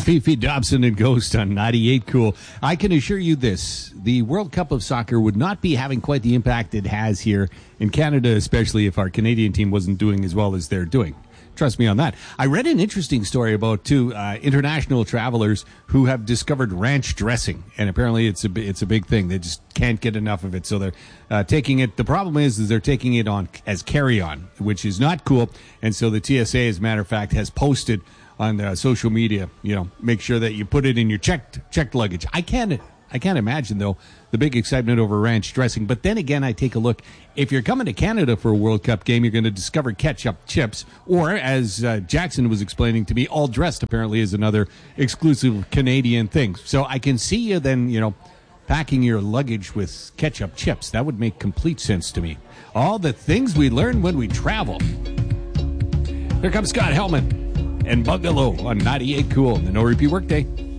Fifi Dobson and Ghost on 98 Cool. I can assure you this, the World Cup of Soccer would not be having quite the impact it has here in Canada, especially if our Canadian team wasn't doing as well as they're doing. Trust me on that. I read an interesting story about two international travelers who have discovered ranch dressing, and apparently it's a big thing. They just can't get enough of it, so they're taking it. The problem is they're taking it on as carry-on, which is not cool. And so the TSA, as a matter of fact, has posted on social media, make sure that you put it in your checked luggage. I can't imagine, though, the big excitement over ranch dressing. But then again, I take a look. If you're coming to Canada for a World Cup game, you're going to discover ketchup chips. Or, as Jackson was explaining to me, all dressed apparently is another exclusive Canadian thing. So I can see you then, packing your luggage with ketchup chips. That would make complete sense to me. All the things we learn when we travel. Here comes Scott Hellman and Bungalow on 98 Cool, the No Repeat Workday.